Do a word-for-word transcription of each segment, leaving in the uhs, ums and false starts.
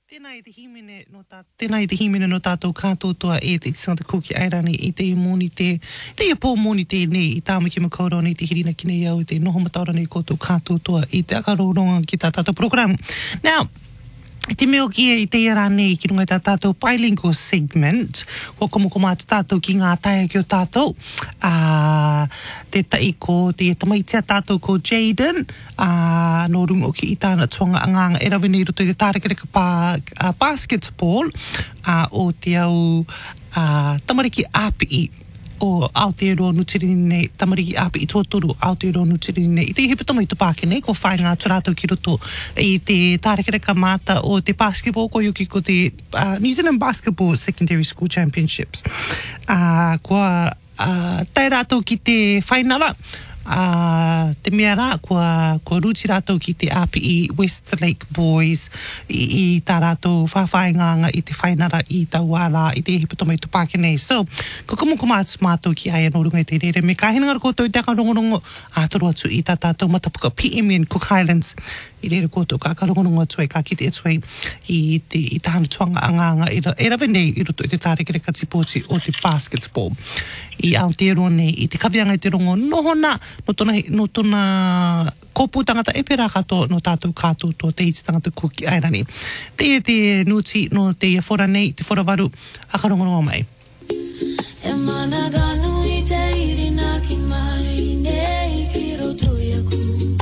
Tēnā i te himene no tā, tēnā i te himene no tātou kātotoa e te Tangata Kuki Airani i te mōni te, te ia pō mōni te nei i tāmaki makaurau nei te hirina ki nei au i te noho mataura nei koutou kātotoa i te akaronga ki tā tātou programu. Now, te meo kia i te ia rānei ki runga i tā tātou bilingual segment, ko komoko mātu tātou ki ngā taia ki o tātou. Uh, te tai ko te tamaitia tātou ko Jaden, uh, no rungo ki i tāna tuanga anganga e rawe nei roto i te tārekereka pā, uh, basketball, uh, o te au uh, tamariki āpii, o Aotearoa Nutirini nei, tamariki āpi i tōtoru Aotearoa Nutirini nei. I te hipatama i te pāke nei, ko whai ngā turātou ki roto i te tārekereka māta o te basketball, ko yuki ko te uh, New Zealand Basketball Secondary School Championships. Uh, ko uh, tai rātou ki te whainara, Uh, te mea rā, kua, kua ruti rātou ki te āpi i Westlake Boys, i, i tā rātou whawhainganga i te whainara i tau ārā, i te hipatoma i te pāke nei. So, ko kumoko mātu mātou ki aia no runga i te rere. Me ka hinangara koutou i te akarongorongo, ātoro atu i tā tātou matapuka P M N Cook Highlands. I rere koutou ka akarongorongo atu e ka kite atu e i te i tāna tuanga anganga i, e rawe nei i roto i te tārekereka tipoti o te basketball. I Aotearoa nei, i te kawianga i te rongo nohona, no tona, no tona kopu tangata e pera kato no tātou kātou tō te iti tangata Kuki Airani. Te e te nuti no te ia whora nei, te whora waru, akarongorongo mai. E mana ganu i te irina ki mai nei ki roto i aku.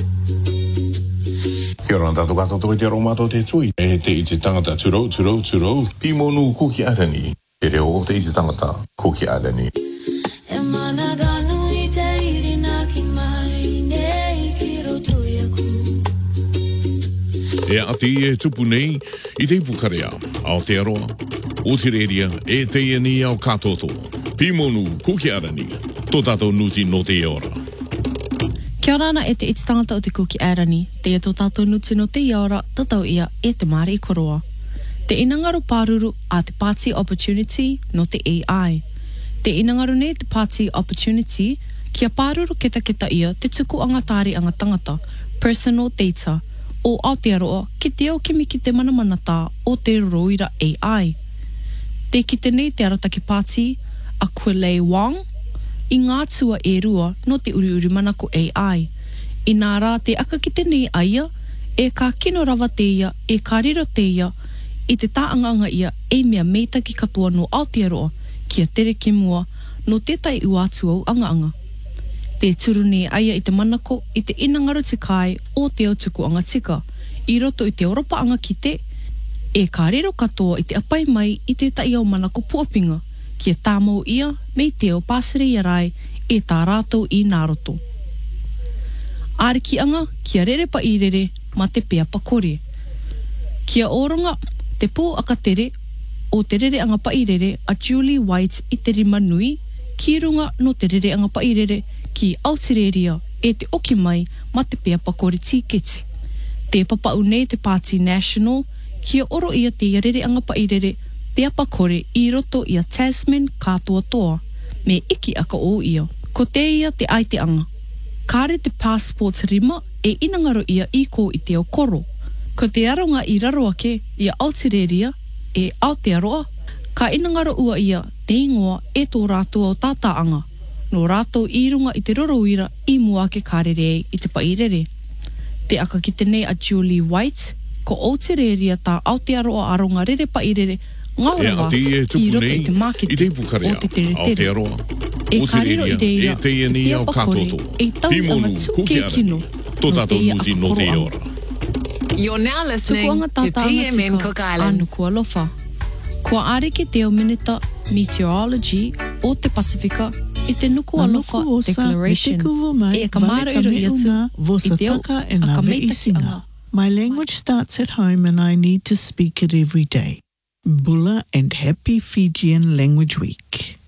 Kia ora tātou kātou tō i te aromato te tui. E te iti tangata turo, turo, turo, pimonu Kuki Airani. E reo o te iti tangata Kuki Airani. E mana ganu i te irina ki mai nei ki roto i aku. E ati e tupu nei i te ipukarea, Aotearoa, Otireria, e te iani au katotoa. Pimonu Kuki Airani, tō tātou nuti no te ora. Kia rana e te iti tangata o te Kuki Airani, te e tō tātou nuti no te ora, tatau ia e te mare i koroa. Te inangaro pāruru a te Party Opportunity no te A I. Te inangaro nei te Party Opportunity, kia pāruru keta keta ia te tuku angatari anga tangata, personal data, o Aotearoa ki te au kimi ki te manamanata o te roira A I. Te kite nei te arataki Party, a Quilei Wang, i ngā tua e rua no te uri uri manako A I. I nā rā te aka kite nei aia, e ka kino rawa te ia, e ka riro te ia, i te tāanganga ia e mea meitaki katoa no Aotearoa, kia tere ki mua, no tētai uatu au anga anga. Te turu nei aia i te manako, i te inangaro te kai o te au tuku anga tika, i roto i te Europa anga ki te, e ka rero katoa i te apai mai i te tai au manako puapinga, kia tāmau ia, mei te au pāsere ia rai, e tā rātou i nā roto. Āriki anga, kia rere pa i rere, ma te pea pakore. Kia oronga, te pō akatere, o te rere anga pairere a Julie White i te rima nui, ki runga no te rere anga pairere ki Aotearoa e te oki mai ma te pea pakore tīketi. Te papau nei te Party National, kia oro ia te rere anga pairere pea pakore i roto ia Tasman katoa toa, me iki aka o ia. Ko te ia te aite anga. Kāre te passport rima e inangaro ia i ko i te o koro. Ko te aronga i raro ake ia Aotearoa e Aotearoa, ka inangaro ua ia te ingoa e tō rātou o tātaanga, no rātou i runga i te roroira i muake kārere i te pairere. Te aka ki te nei a Julie White, ko Aotearoa tā Aotearoa aronga rere pairere ngaura wātu i roto i te mākete o te tere tere. E kārero i te ia, te pia pakore, e tau anga tuke kino, no te ia akoroa. You're now listening to P M N Cook Islands. Anu kua lofa. Kua areke te o minita meteorology o te Pasifika i te nuku alofa declaration. E ka mara iro i atu i te au a ka meitaki anga. My language starts at home and I need to speak it every day. Bula and happy Fijian Language Week.